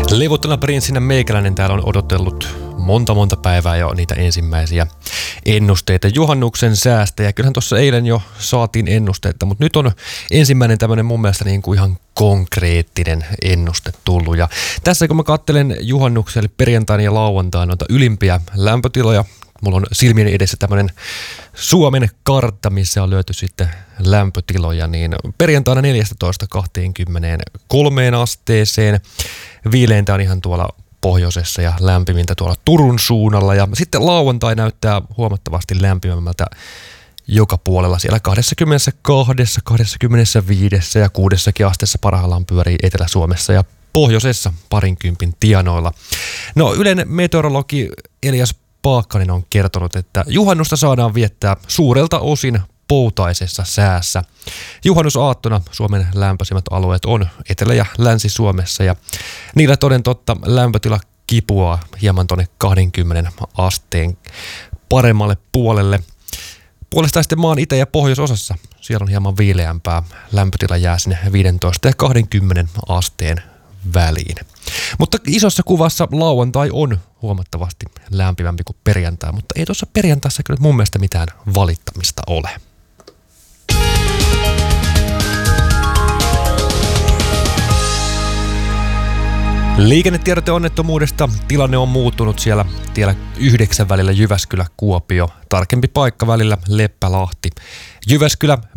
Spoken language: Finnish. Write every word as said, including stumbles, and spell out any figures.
Levottuna prinssinä meikäläinen täällä on odotellut monta monta päivää jo niitä ensimmäisiä ennusteita juhannuksen säästä. Ja kyllähän tuossa eilen jo saatiin ennusteita, mutta nyt on ensimmäinen tämmöinen mun mielestä niin kuin ihan konkreettinen ennuste tullut. Ja tässä kun mä katselen juhannukselle perjantaina ja lauantaina noita ylimpiä lämpötiloja, mulla on silmieni edessä tämmöinen Suomen kartta, missä on löyty sitten lämpötiloja, niin perjantaina neljätoista kaksikymmentäkolme asteeseen. Viileintä on ihan tuolla pohjoisessa ja lämpimintä tuolla Turun suunnalla. Ja sitten lauantai näyttää huomattavasti lämpimämmältä joka puolella. Siellä kaksikymmentäkaksi, kaksikymmentäviisi ja kuudessakin asteessa parhaillaan pyörii Etelä-Suomessa ja pohjoisessa parinkympin tienoilla. No Ylen meteorologi Elias Paakkanen on kertonut, että juhannusta saadaan viettää suurelta osin poutaisessa säässä. Juhannusaattona Suomen lämpöisimmät alueet on Etelä- ja Länsi-Suomessa ja niillä toden totta lämpötila kipuaa hieman tuonne kaksikymmentä asteen paremmalle puolelle. Puolestaan sitten maan itä- ja pohjoisosassa siellä on hieman viileämpää. Lämpötila jää sinne viisitoista ja kaksikymmentä asteen väliin. Mutta isossa kuvassa lauantai on huomattavasti lämpimämpi kuin perjantai, mutta ei tuossa perjantaissa kyllä mun mielestä mitään valittamista ole. Liikennetiedote onnettomuudesta. Tilanne on muuttunut siellä tiellä yhdeksän välillä Jyväskylä-Kuopio. Tarkempi paikka välillä Leppälahti. Jyväskylä